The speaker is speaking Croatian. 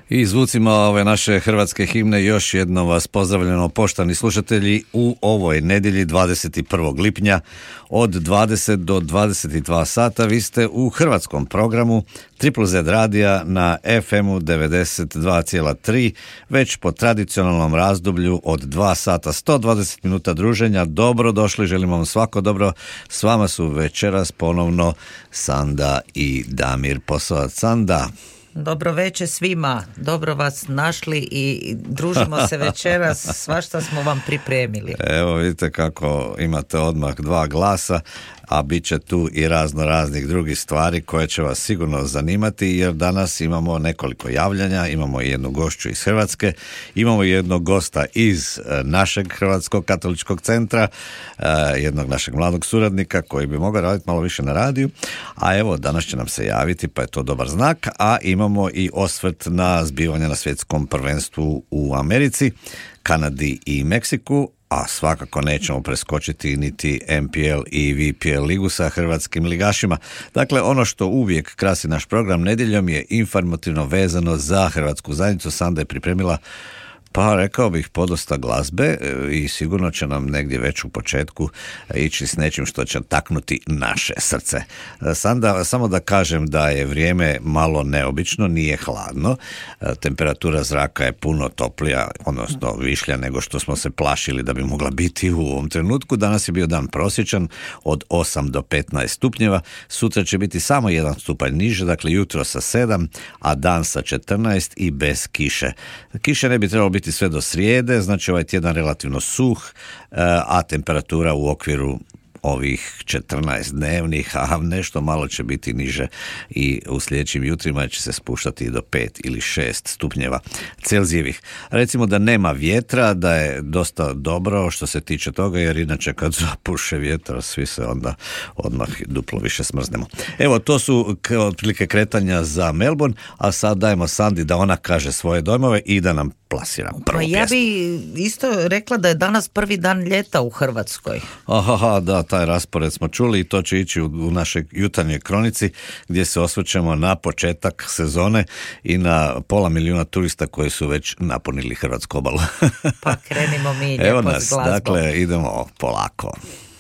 I zvucima ove naše hrvatske himne još jednom vas pozdravljamo, poštovani slušatelji, u ovoj nedjelji 21. lipnja od 20 do 22 sata. Vi ste u hrvatskom programu Triple Z radija na FM-u 92,3, već po tradicionalnom razdoblju od 2 sata 120 minuta druženja. Dobro došli, želimo vam svako dobro. S vama su večeras ponovno Sanda i Damir Posovac. Sanda. Dobro večer svima, dobro vas našli i družimo se večeras, svašta smo vam pripremili. Evo vidite kako imate odmah 2 glasa, a bit će tu i raznih drugih stvari koje će vas sigurno zanimati, jer danas imamo nekoliko javljanja, imamo jednu gošću iz Hrvatske, imamo jednog gosta iz našeg Hrvatskog katoličkog centra, jednog našeg mladog suradnika koji bi mogao raditi malo više na radiju, a evo danas će nam se javiti, pa je to dobar znak, a imamo i osvrt na zbivanja na svjetskom prvenstvu u Americi, Kanadi i Meksiku, a svakako nećemo preskočiti niti MPL i VPL ligu sa hrvatskim ligašima. Dakle, ono što uvijek krasi naš program nedjeljom je informativno vezano za hrvatsku zajednicu. Sanda je pripremila, pa rekao bih, podosta glazbe i sigurno će nam negdje već u početku ići s nečim što će taknuti naše srce. Sanda, samo da kažem da je vrijeme malo neobično, nije hladno, temperatura zraka je puno toplija, odnosno višlja nego što smo se plašili da bi mogla biti u ovom trenutku. Danas je bio dan prosječan od 8 do 15 stupnjeva, sutra će biti samo 1 stupanj niže, dakle jutro sa 7, a dan sa 14 i bez kiše. Kiše ne bi trebalo biti sve do srijede, znači ovaj tjedan relativno suh, a temperatura u okviru ovih 14 dnevnih, a nešto malo će biti niže i u sljedećim jutrima će se spuštati do 5 ili 6 stupnjeva Celzijevih. Recimo da nema vjetra, da je dosta dobro što se tiče toga, jer inače kad zapuše vjetar svi se onda odmah duplo više smrznemo. Evo, to su otprilike kretanja za Melbourne, a sad dajemo Sandi da ona kaže svoje dojmove i da nam plasira prvu pjesmu. Ja bi isto rekla da je danas prvi dan ljeta u Hrvatskoj. Aha, da, taj raspored smo čuli i to će ići u našoj jutarnjoj kronici gdje se osvrćemo na početak sezone i na 500.000 turista koji su već napunili hrvatsku obalu. Pa krenimo mi lijepo Evo nas, s glazbom. dakle, idemo polako.